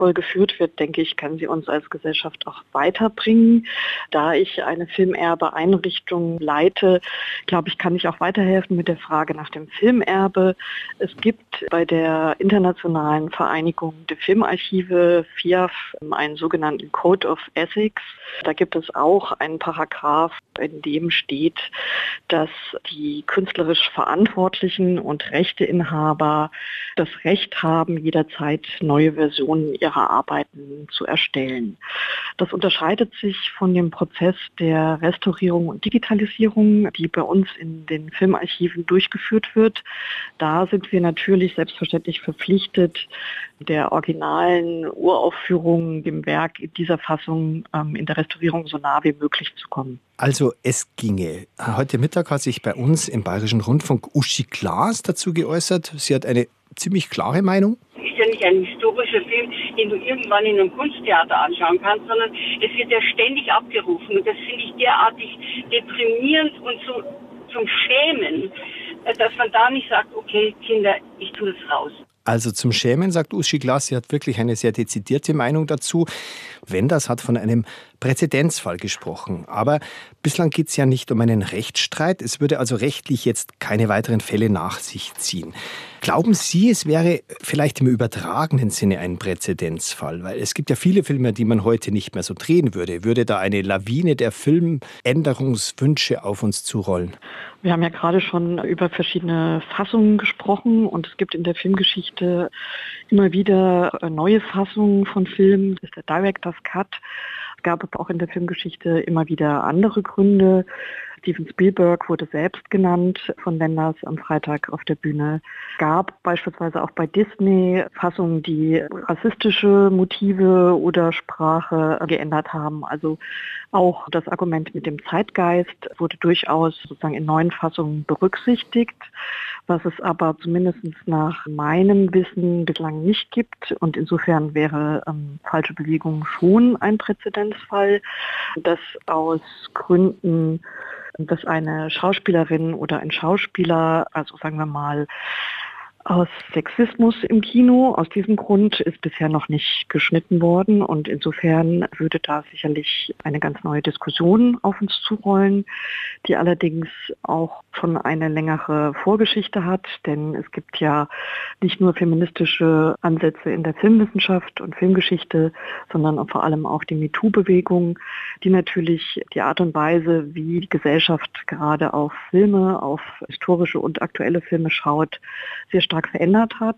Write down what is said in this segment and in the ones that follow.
respektvoll geführt wird, denke ich, kann sie uns als Gesellschaft auch weiterbringen. Da ich eine Filmerbe-Einrichtung leite, glaube ich, kann ich auch weiterhelfen mit der Frage nach dem Filmerbe. Es gibt bei der Internationalen Vereinigung der Filmarchive, FIAF, einen sogenannten Code of Ethics. Da gibt es auch einen Paragraph, in dem steht, dass die künstlerisch Verantwortlichen und Rechteinhaber das Recht haben, jederzeit neue Versionen ihrer Arbeiten zu erstellen. Das unterscheidet sich von dem Prozess der Restaurierung und Digitalisierung, die bei uns in den Filmarchiven durchgeführt wird. Da sind wir natürlich selbstverständlich verpflichtet, der originalen Uraufführung, dem Werk in dieser Fassung in der Restaurierung so nah wie möglich zu kommen. Also es ginge. Heute Mittag hat sich bei uns im Bayerischen Rundfunk Uschi Glas dazu geäußert. Sie hat eine ziemlich klare Meinung. Es ist ja nicht ein historischer Film, den du irgendwann in einem Kunsttheater anschauen kannst, sondern es wird ja ständig abgerufen. Und das finde ich derartig deprimierend und zum Schämen, dass man da nicht sagt, okay, Kinder, ich tue das raus. Also zum Schämen, sagt Uschi Glas, sie hat wirklich eine sehr dezidierte Meinung dazu. Wenders hat von einem Präzedenzfall gesprochen. Aber bislang geht es ja nicht um einen Rechtsstreit. Es würde also rechtlich jetzt keine weiteren Fälle nach sich ziehen. Glauben Sie, es wäre vielleicht im übertragenen Sinne ein Präzedenzfall? Weil es gibt ja viele Filme, die man heute nicht mehr so drehen würde. Würde da eine Lawine der Filmänderungswünsche auf uns zurollen? Wir haben ja gerade schon über verschiedene Fassungen gesprochen und es gibt in der Filmgeschichte immer wieder neue Fassungen von Filmen. Das ist der Director's Cut. Es gab aber auch in der Filmgeschichte immer wieder andere Gründe. Steven Spielberg wurde selbst genannt von Wenders am Freitag auf der Bühne. Es gab beispielsweise auch bei Disney Fassungen, die rassistische Motive oder Sprache geändert haben. Also auch das Argument mit dem Zeitgeist wurde durchaus sozusagen in neuen Fassungen berücksichtigt, was es aber zumindest nach meinem Wissen bislang nicht gibt. Und insofern wäre falsche Bewegung schon ein Präzedenzfall, dass aus Gründen, dass eine Schauspielerin oder ein Schauspieler, also sagen wir mal, aus Sexismus im Kino, aus diesem Grund ist bisher noch nicht geschnitten worden und insofern würde da sicherlich eine ganz neue Diskussion auf uns zurollen, die allerdings auch schon eine längere Vorgeschichte hat, denn es gibt ja nicht nur feministische Ansätze in der Filmwissenschaft und Filmgeschichte, sondern auch vor allem auch die MeToo-Bewegung, die natürlich die Art und Weise, wie die Gesellschaft gerade auf Filme, auf historische und aktuelle Filme schaut, sehr stark verändert hat.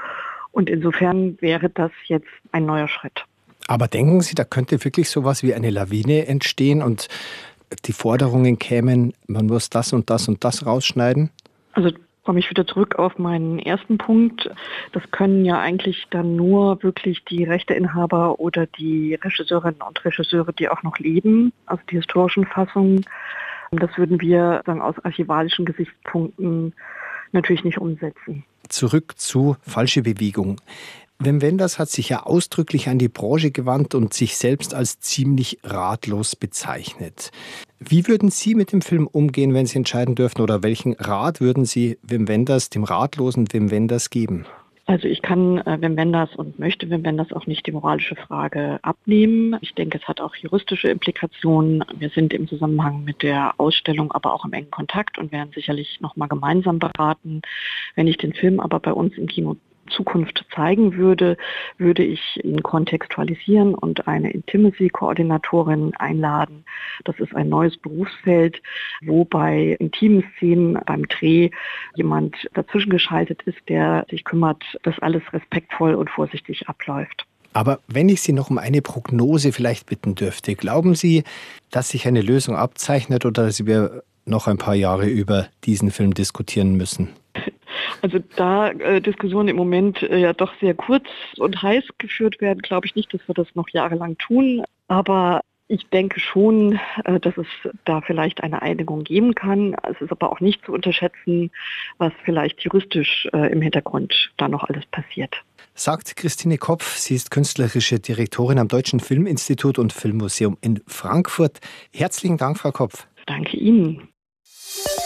Und insofern wäre das jetzt ein neuer Schritt. Aber denken Sie, da könnte wirklich sowas wie eine Lawine entstehen und die Forderungen kämen, man muss das und das und das rausschneiden? Also komme ich wieder zurück auf meinen ersten Punkt. Das können ja eigentlich dann nur wirklich die Rechteinhaber oder die Regisseurinnen und Regisseure, die auch noch leben, also die historischen Fassungen. Das würden wir dann aus archivalischen Gesichtspunkten natürlich nicht umsetzen. Zurück zu falsche Bewegung. Wim Wenders hat sich ja ausdrücklich an die Branche gewandt und sich selbst als ziemlich ratlos bezeichnet. Wie würden Sie mit dem Film umgehen, wenn Sie entscheiden dürften? Oder welchen Rat würden Sie Wim Wenders, dem ratlosen Wim Wenders, geben? Also ich kann Wim Wenders und möchte Wim Wenders auch nicht die moralische Frage abnehmen. Ich denke, es hat auch juristische Implikationen. Wir sind im Zusammenhang mit der Ausstellung aber auch im engen Kontakt und werden sicherlich nochmal gemeinsam beraten. Wenn ich den Film aber bei uns im Kino Zukunft zeigen würde, würde ich ihn kontextualisieren und eine Intimacy-Koordinatorin einladen. Das ist ein neues Berufsfeld, wo bei intimen Szenen beim Dreh jemand dazwischen geschaltet ist, der sich kümmert, dass alles respektvoll und vorsichtig abläuft. Aber wenn ich Sie noch um eine Prognose vielleicht bitten dürfte, glauben Sie, dass sich eine Lösung abzeichnet oder dass wir noch ein paar Jahre über diesen Film diskutieren müssen? Also da Diskussionen im Moment ja doch sehr kurz und heiß geführt werden, glaube ich nicht, dass wir das noch jahrelang tun. Aber ich denke schon, dass es da vielleicht eine Einigung geben kann. Es ist aber auch nicht zu unterschätzen, was vielleicht juristisch im Hintergrund da noch alles passiert. Sagt Christine Kopf. Sie ist künstlerische Direktorin am Deutschen Filminstitut und Filmmuseum in Frankfurt. Herzlichen Dank, Frau Kopf. Danke Ihnen.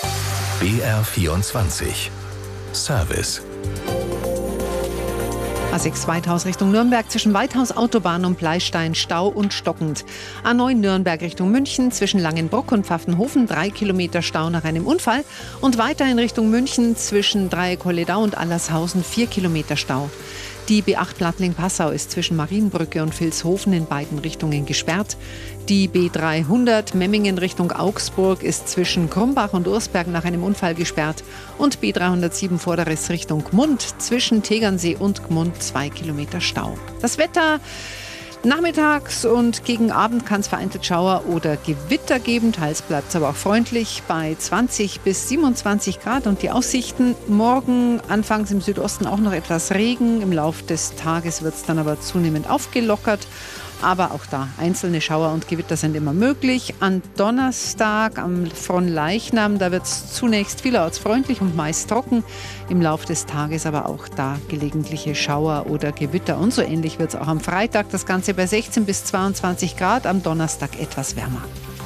BR24 Service. A6 Weithaus Richtung Nürnberg zwischen Weithaus Autobahn und Pleistein Stau und stockend. A9 Nürnberg Richtung München zwischen Langenbruck und Pfaffenhofen 3 Kilometer Stau nach einem Unfall. Und weiter in Richtung München zwischen Dreieck-Holledau und Allershausen 4 Kilometer Stau. Die B8 Plattling-Passau ist zwischen Marienbrücke und Vilshofen in beiden Richtungen gesperrt. Die B300 Memmingen Richtung Augsburg ist zwischen Krumbach und Ursberg nach einem Unfall gesperrt. Und B307 Vorderriss Richtung Gmund zwischen Tegernsee und Gmund 2 Kilometer Stau. Das Wetter: nachmittags und gegen Abend kann es vereinzelt Schauer oder Gewitter geben. Teils bleibt es aber auch freundlich bei 20 bis 27 Grad. Und die Aussichten: morgen anfangs im Südosten auch noch etwas Regen. Im Laufe des Tages wird es dann aber zunehmend aufgelockert. Aber auch da einzelne Schauer und Gewitter sind immer möglich. Am Donnerstag, am Fronleichnam, da wird es zunächst vielerorts freundlich und meist trocken. Im Laufe des Tages aber auch da gelegentliche Schauer oder Gewitter. Und so ähnlich wird es auch am Freitag. Das Ganze bei 16 bis 22 Grad, am Donnerstag etwas wärmer.